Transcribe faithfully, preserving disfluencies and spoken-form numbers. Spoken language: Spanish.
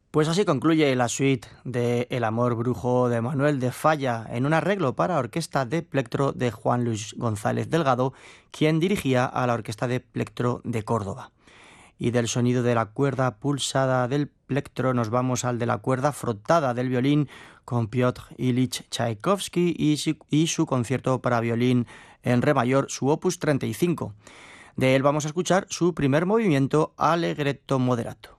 Pues así concluye la suite de El amor brujo de Manuel de Falla en un arreglo para orquesta de plectro de Juan Luis González Delgado, quien dirigía a la orquesta de plectro de Córdoba. Y del sonido de la cuerda pulsada del plectro nos vamos al de la cuerda frotada del violín con Piotr Ilich Tchaikovsky y su, y su concierto para violín en re mayor, su opus treinta y cinco. De él vamos a escuchar su primer movimiento Allegretto moderato.